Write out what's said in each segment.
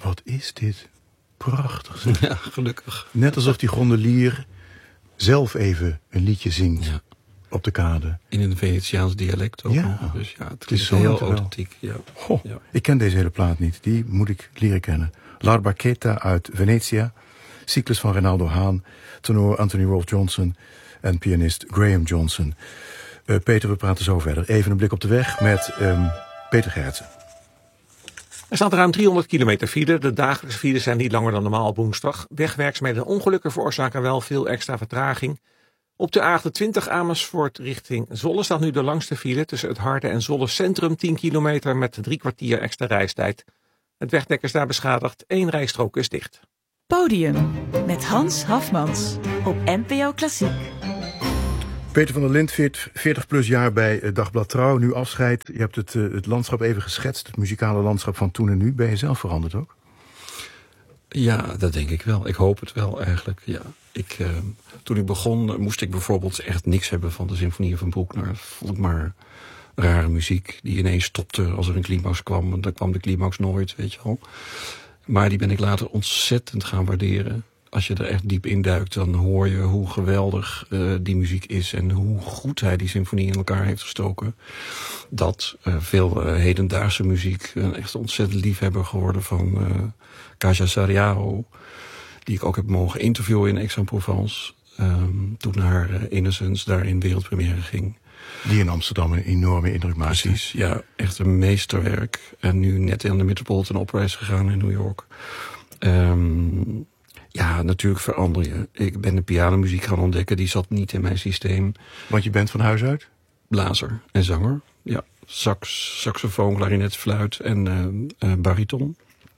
Wat is dit prachtig, zeg. Ja, gelukkig. Net alsof die gondelier zelf even een liedje zingt. Ja. Op de kade. In een Venetiaans dialect ook nog. Dus ja, het is heel authentiek. Ja. Goh, ja. Ik ken deze hele plaat niet. Die moet ik leren kennen. La Barchetta uit Venetia. Cyclus van Renaldo Haan. Tenor Anthony Rolfe Johnson. En pianist Graham Johnson. Peter, we praten zo verder. Even een blik op de weg met Peter Gerritsen. Er staat ruim 300 kilometer file. De dagelijkse files zijn niet langer dan normaal op woensdag. Wegwerkzaamheden en ongelukken veroorzaken wel veel extra vertraging. Op de A28 Amersfoort richting Zwolle staat nu de langste file tussen het Harde en Zwolle Centrum 10 kilometer met 3 kwartier extra reistijd. Het wegdek is daar beschadigd, 1 rijstrook is dicht. Podium met Hans Hafmans op NPO Klassiek. Peter van der Lind, 40 plus jaar bij Dagblad Trouw, nu afscheid. Je hebt het landschap even geschetst, het muzikale landschap van toen en nu. Ben je zelf veranderd ook? Ja, dat denk ik wel. Ik hoop het wel eigenlijk, ja. Toen ik begon moest ik bijvoorbeeld echt niks hebben van de symfonieën van Bruckner. Dat vond ik maar rare muziek die ineens stopte als er een climax kwam. En dan kwam de climax nooit, weet je wel. Maar die ben ik later ontzettend gaan waarderen. Als je er echt diep induikt, dan hoor je hoe geweldig die muziek is. En hoe goed hij die symfonie in elkaar heeft gestoken. Dat veel hedendaagse muziek, een echt ontzettend liefhebber geworden van Kaja Saariaho. Die ik ook heb mogen interviewen in Aix-en-Provence. Toen haar Innocence daar in wereldpremière ging. Die in Amsterdam een enorme indruk maakte. Precies, ja. Echt een meesterwerk. En nu net in de Metropolitan Opera is gegaan in New York. Ja, natuurlijk verander je. Ik ben de pianomuziek gaan ontdekken. Die zat niet in mijn systeem. Want je bent van huis uit? Blazer en zanger. Ja, saxofoon, klarinet, fluit en bariton.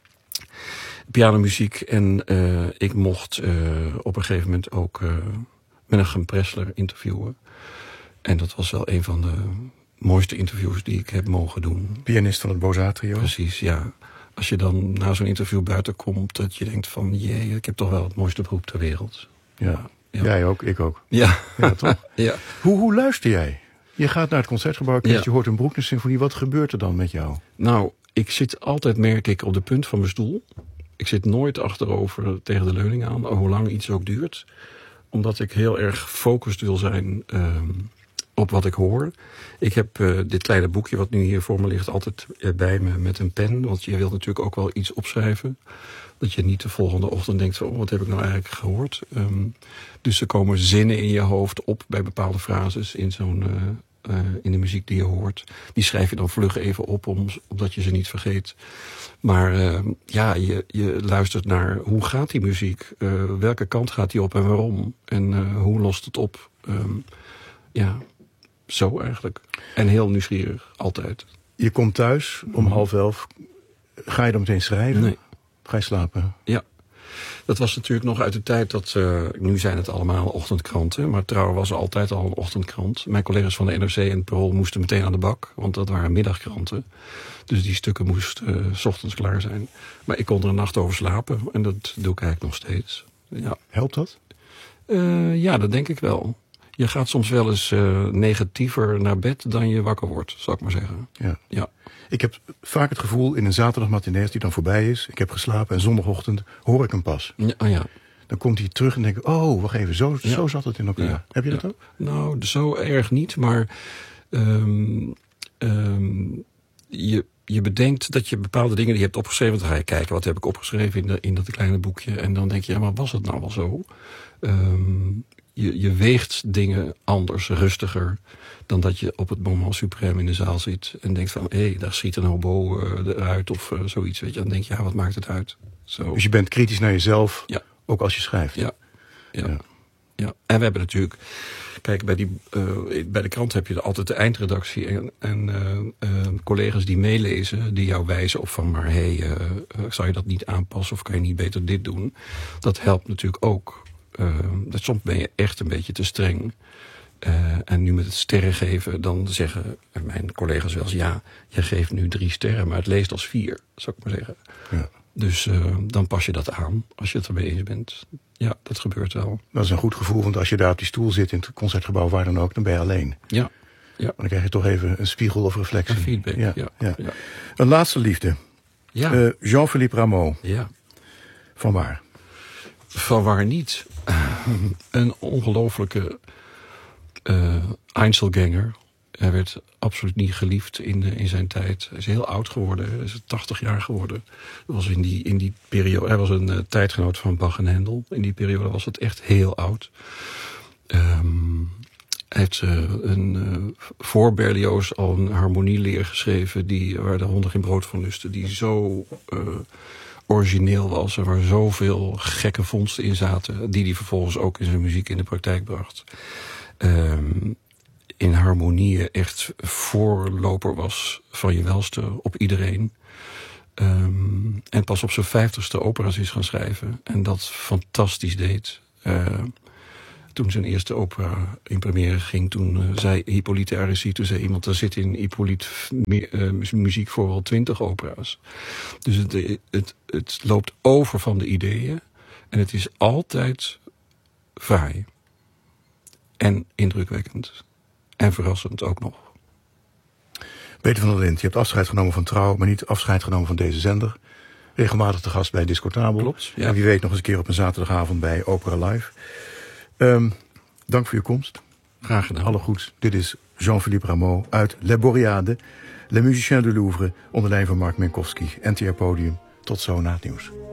Pianomuziek. En ik mocht op een gegeven moment ook Menachem Pressler interviewen. En dat was wel een van de mooiste interviews die ik heb mogen doen. Pianist van het Beaux-Arts Trio? Precies, ja. Als je dan na zo'n interview buiten komt, dat je denkt van, jee, ik heb toch wel het mooiste beroep ter wereld. Ja. Jij ook, ik ook. Ja. Ja, toch? Ja. Hoe luister jij? Je gaat naar het Concertgebouw, ja. Je hoort een Bruckner symfonie. Wat gebeurt er dan met jou? Nou, ik zit altijd, merk ik, op de punt van mijn stoel. Ik zit nooit achterover tegen de leuning aan, hoe lang iets ook duurt. Omdat ik heel erg gefocust wil zijn op wat ik hoor. Ik heb dit kleine boekje wat nu hier voor me ligt altijd bij me met een pen. Want je wilt natuurlijk ook wel iets opschrijven. Dat je niet de volgende ochtend denkt van, wat heb ik nou eigenlijk gehoord? Dus er komen zinnen in je hoofd op bij bepaalde frases in in de muziek die je hoort. Die schrijf je dan vlug even op, omdat je ze niet vergeet. Maar ja, je luistert naar hoe gaat die muziek? Welke kant gaat die op en waarom? En hoe lost het op? Ja, zo eigenlijk. En heel nieuwsgierig, altijd. Je komt thuis om 10:30. Ga je dan meteen schrijven? Nee. Ga je slapen? Ja. Dat was natuurlijk nog uit de tijd dat, nu zijn het allemaal ochtendkranten, maar Trouw was altijd al een ochtendkrant. Mijn collega's van de NRC en het Parool moesten meteen aan de bak, want dat waren middagkranten. Dus die stukken moesten 's ochtends klaar zijn. Maar ik kon er een nacht over slapen en dat doe ik eigenlijk nog steeds. Ja. Helpt dat? Ja, dat denk ik wel. Je gaat soms wel eens negatiever naar bed dan je wakker wordt, zou ik maar zeggen. Ja. Ja. Ik heb vaak het gevoel in een zaterdagmatinee die dan voorbij is. Ik heb geslapen en zondagochtend hoor ik hem pas. Ja, ja. Dan komt hij terug en denk ik, oh, wacht even, zo zat het in elkaar. Ja. Heb je dat ook? Nou, zo erg niet, maar je bedenkt dat je bepaalde dingen die je hebt opgeschreven, dan ga je kijken, wat heb ik opgeschreven in dat kleine boekje. En dan denk je, ja, maar was het nou wel zo? Je weegt dingen anders, rustiger, dan dat je op het moment suprême in de zaal zit en denkt van, hé, daar schiet een hobo eruit of zoiets. Weet je. Dan denk je, ja, wat maakt het uit? Zo. Dus je bent kritisch naar jezelf, ja. Ook als je schrijft? Ja. Ja. En we hebben natuurlijk, kijk, bij de krant heb je altijd de eindredactie en collega's die meelezen, die jou wijzen op van, maar zou je dat niet aanpassen of kan je niet beter dit doen? Dat helpt natuurlijk ook. Soms ben je echt een beetje te streng. En nu met het sterren geven, dan zeggen mijn collega's wel eens, ja, je geeft nu 3 sterren, maar het leest als 4, zou ik maar zeggen. Ja. Dus dan pas je dat aan, als je het ermee eens bent. Ja, dat gebeurt wel. Dat is een goed gevoel, want als je daar op die stoel zit in het Concertgebouw, waar dan ook, dan ben je alleen. Ja. Ja. Dan krijg je toch even een spiegel of reflectie. Een feedback, ja. Een laatste liefde. Ja. Jean-Philippe Rameau. Ja. Van waar? Van waar niet? Een ongelofelijke Einzelganger. Hij werd absoluut niet geliefd in zijn tijd. Hij is heel oud geworden. Hij is 80 jaar geworden. Dat was in die periode. Hij was een tijdgenoot van Bach en Händel. In die periode was het echt heel oud. Hij heeft voor Berlioz al een harmonieleer geschreven waar de honden geen brood van lusten. Die zo origineel was en waar zoveel gekke vondsten in zaten. Die hij vervolgens ook in zijn muziek in de praktijk bracht. In harmonieën echt voorloper was van je welste op iedereen. En pas op zijn 50ste opera's is gaan schrijven. En dat fantastisch deed. Toen zijn eerste opera in première ging, toen zei Hippolyte Aricie, toen zei iemand, daar zit in Hippolyte muziek voor wel 20 opera's. Dus het loopt over van de ideeën. En het is altijd fraai. En indrukwekkend. En verrassend ook nog. Peter van der Lint, je hebt afscheid genomen van Trouw, maar niet afscheid genomen van deze zender. Regelmatig te gast bij Discotabel. Klopt, ja. En wie weet nog eens een keer op een zaterdagavond bij Opera Live. Dank voor je komst. Graag gedaan. Alle goeds. Dit is Jean-Philippe Rameau uit Les Boreades, Les Musiciens du Louvre, onder lijn van Mark Minkowski. NTR Podium. Tot zo na het nieuws.